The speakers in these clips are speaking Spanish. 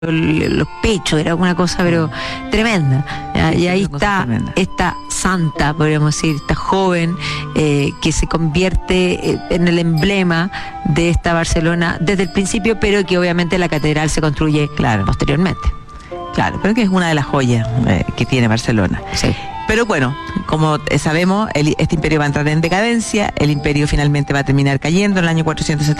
los pechos, era una cosa pero tremenda, ¿ya? Y ahí está esta santa, podríamos decir, esta joven que se convierte en el emblema de esta Barcelona desde el principio, pero que obviamente la catedral se construye posteriormente. Claro, pero que es una de las joyas que tiene Barcelona. Sí. Pero bueno, como sabemos, este imperio va a entrar en decadencia, el imperio finalmente va a terminar cayendo en el año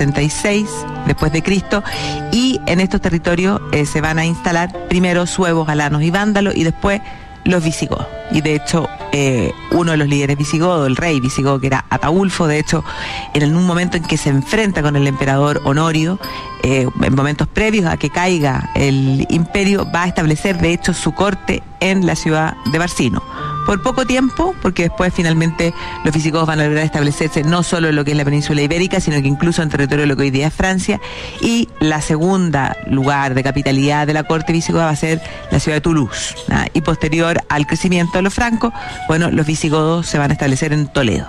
476 después de Cristo, y en estos territorios se van a instalar primero suevos, alanos y vándalos, y después los visigodos. Y de hecho, uno de los líderes visigodos, el rey visigodo, que era Ataulfo, de hecho, en un momento en que se enfrenta con el emperador Honorio, en momentos previos a que caiga el imperio, va a establecer de hecho su corte en la ciudad de Barcino. Por poco tiempo, porque después finalmente los visigodos van a lograr establecerse no solo en lo que es la península ibérica, sino que incluso en territorio de lo que hoy día es Francia, y la segunda lugar de capitalidad de la corte visigoda va a ser la ciudad de Toulouse, ¿no? Y posterior al crecimiento de los francos, bueno, los visigodos se van a establecer en Toledo.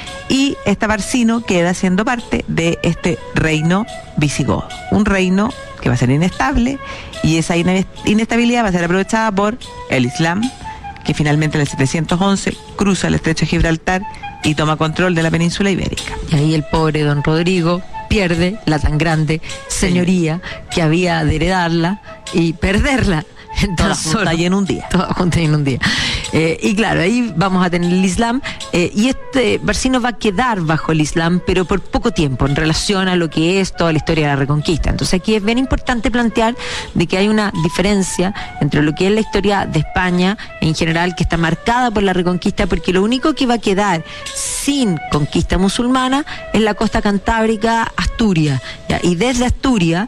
Y esta Barcino queda siendo parte de este reino visigodo, un reino que va a ser inestable, y esa inestabilidad va a ser aprovechada por el Islam, que finalmente en el 711 cruza el estrecho de Gibraltar y toma control de la península ibérica. Y ahí el pobre don Rodrigo pierde la tan grande señoría que había de heredarla y perderla. Toda junta y en un día. Toda junta y en un día. Y claro, ahí vamos a tener el Islam, y este Barcino va a quedar bajo el Islam, pero por poco tiempo en relación a lo que es toda la historia de la Reconquista. Entonces aquí es bien importante plantear de que hay una diferencia entre lo que es la historia de España en general, que está marcada por la Reconquista, porque lo único que va a quedar sin conquista musulmana es la costa cantábrica, Asturias, ¿ya? Y desde Asturias,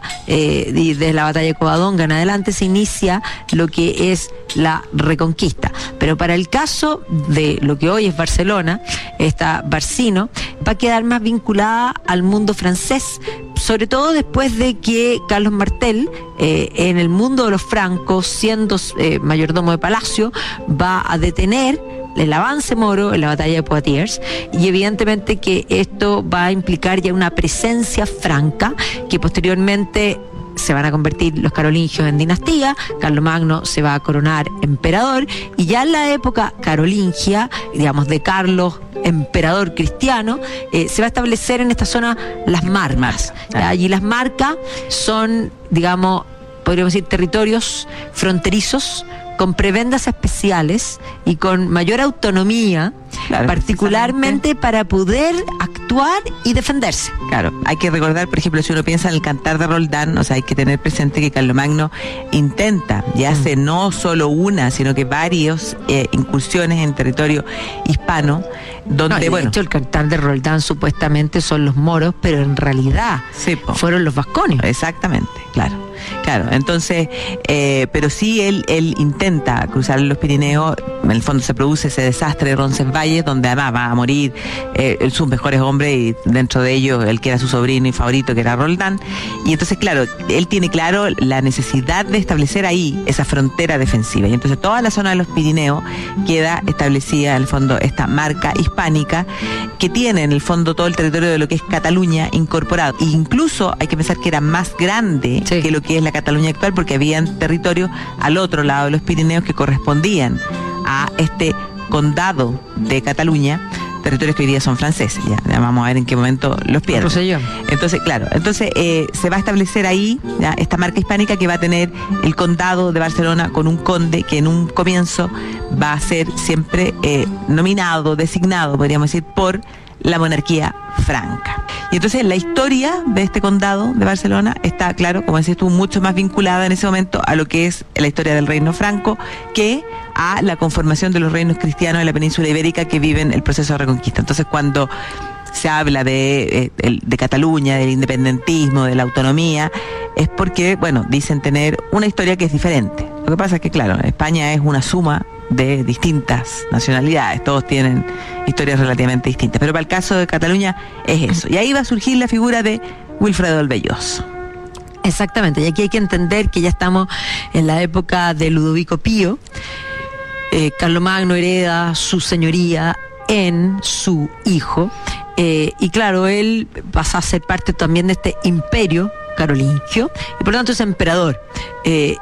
y desde la batalla de Covadonga en adelante, se inicia lo que es la Reconquista. Pero para el caso de lo que hoy es Barcelona, esta Barcino va a quedar más vinculada al mundo francés, sobre todo después de que Carlos Martel, en el mundo de los francos, siendo mayordomo de palacio, va a detener el avance moro en la batalla de Poitiers, y evidentemente que esto va a implicar ya una presencia franca que posteriormente se van a convertir los carolingios en dinastía. Carlomagno se va a coronar emperador, y ya en la época carolingia, digamos de Carlos, emperador cristiano, se va a establecer en esta zona las marcas. Allí las marcas son, digamos, podríamos decir, territorios fronterizos con prebendas especiales y con mayor autonomía, particularmente para poder actuar y defenderse. Claro, hay que recordar, por ejemplo, si uno piensa en el Cantar de Roldán, o sea, hay que tener presente que Carlomagno intenta, y hace no solo una, sino que varias incursiones en territorio hispano, donde, de hecho, el Cantar de Roldán supuestamente son los moros, pero en realidad fueron los vasconios. Exactamente, claro. Claro, entonces, pero sí él intenta cruzar los Pirineos. En el fondo se produce ese desastre de Roncesvalles, donde además va a morir sus mejores hombres, y dentro de ellos el que era su sobrino y favorito, que era Roldán. Y entonces, claro, él tiene claro la necesidad de establecer ahí esa frontera defensiva. Y entonces toda la zona de los Pirineos queda establecida, en el fondo, esta marca hispánica, que tiene en el fondo todo el territorio de lo que es Cataluña incorporado. E incluso hay que pensar que era más grande que lo que es la Cataluña actual, porque habían territorios al otro lado de los Pirineos que correspondían a este condado de Cataluña, territorios que hoy día son franceses. Ya vamos a ver en qué momento los pierden. Entonces, claro, se va a establecer ahí ya esta marca hispánica, que va a tener el condado de Barcelona con un conde que en un comienzo va a ser siempre nominado, designado, podríamos decir, por la monarquía franca. Y entonces la historia de este condado de Barcelona está, claro, como decías tú, mucho más vinculada en ese momento a lo que es la historia del reino franco que a la conformación de los reinos cristianos de la península ibérica que viven el proceso de Reconquista. Entonces, cuando se habla de Cataluña, del independentismo, de la autonomía, es porque, bueno, dicen tener una historia que es diferente. Lo que pasa es que, claro, España es una suma de distintas nacionalidades, todos tienen historias relativamente distintas, pero para el caso de Cataluña es eso, y ahí va a surgir la figura de Wilfredo el Belloso. Exactamente, y aquí hay que entender que ya estamos en la época de Ludovico Pío. Carlomagno hereda su señoría en su hijo, y claro, él pasa a ser parte también de este imperio carolingio, y por lo tanto es emperador.